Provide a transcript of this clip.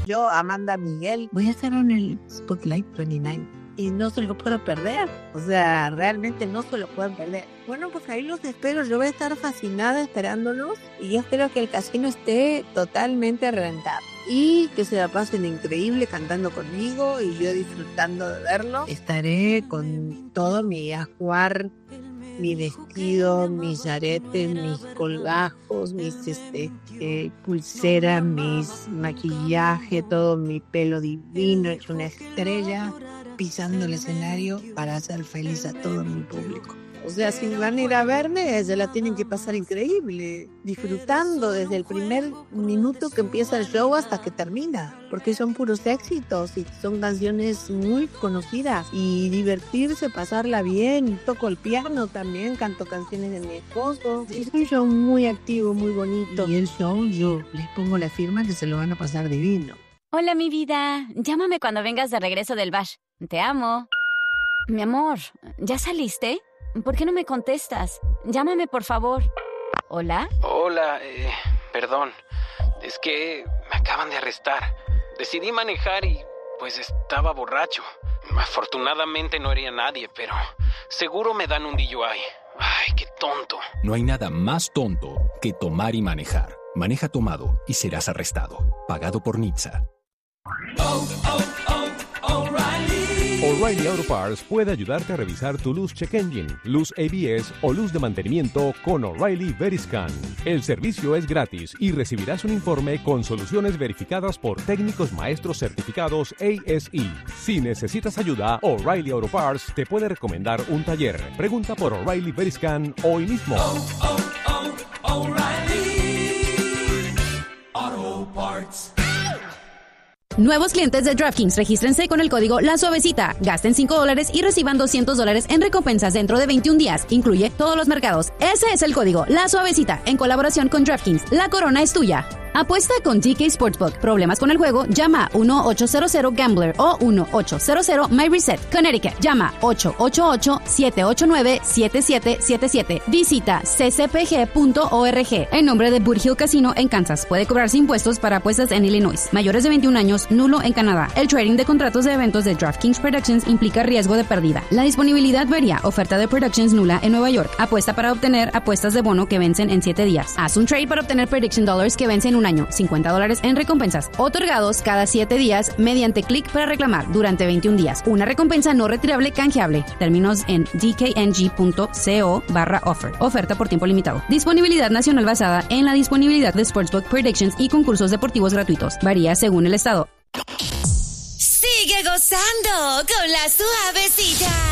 Yo, Amanda Miguel, voy a estar en el Spotlight 29 y no se lo puedo perder. O sea, realmente no se lo pueden perder. Bueno, pues ahí los espero. Yo voy a estar fascinada esperándolos y yo espero que el casino esté totalmente reventado y que se la pasen increíble cantando conmigo y yo disfrutando de verlo. Estaré con todo mi ajuar, mi vestido, mis aretes, mis colgajos, mis pulseras, mis maquillaje, todo mi pelo divino, es una estrella pisando el escenario para hacer feliz a todo mi público. O sea, si van a ir a verme, se la tienen que pasar increíble, disfrutando desde el primer minuto que empieza el show hasta que termina, porque son puros éxitos y son canciones muy conocidas y divertirse, pasarla bien. Toco el piano también, canto canciones de mi esposo. Es un show muy activo, muy bonito. Y el show yo les pongo la firma que se lo van a pasar divino. Hola, mi vida. Llámame cuando vengas de regreso del bash. Te amo. Mi amor, ¿ya saliste? ¿Por qué no me contestas? Llámame, por favor. ¿Hola? Hola, perdón. Es que me acaban de arrestar. Decidí manejar y, pues, estaba borracho. Afortunadamente no hería a nadie, pero seguro me dan un DUI. Ay, qué tonto. No hay nada más tonto que tomar y manejar. Maneja tomado y serás arrestado. Pagado por NHTSA. O'Reilly Auto Parts puede ayudarte a revisar tu luz check engine, luz ABS o luz de mantenimiento con O'Reilly Veriscan. El servicio es gratis y recibirás un informe con soluciones verificadas por técnicos maestros certificados ASE. Si necesitas ayuda, O'Reilly Auto Parts te puede recomendar un taller. Pregunta por O'Reilly Veriscan hoy mismo. O'Reilly Auto Parts. Nuevos clientes de DraftKings, regístrense con el código La Suavecita. Gasten $5 y reciban $200 en recompensas dentro de 21 días. Incluye todos los mercados. Ese es el código La Suavecita en colaboración con DraftKings. La corona es tuya. Apuesta con DK Sportsbook. ¿Problemas con el juego? Llama 1-800-GAMBLER o 1-800-MyReset. Connecticut. Llama 888-789-7777. Visita ccpg.org. En nombre de Boot Hill Casino en Kansas. Puede cobrarse impuestos para apuestas en Illinois. Mayores de 21 años, nulo en Canadá. El trading de contratos de eventos de DraftKings Productions implica riesgo de pérdida. La disponibilidad varía. Oferta de Productions nula en Nueva York. Apuesta para obtener apuestas de bono que vencen en 7 días. Haz un trade para obtener Prediction Dollars que vencen en un año. $50 en recompensas. Otorgados cada 7 días mediante clic para reclamar durante 21 días. Una recompensa no retirable canjeable. Términos en dkng.co/offer. Oferta por tiempo limitado. Disponibilidad nacional basada en la disponibilidad de Sportsbook Predictions y concursos deportivos gratuitos. Varía según el estado. Sigue gozando con La Suavecita.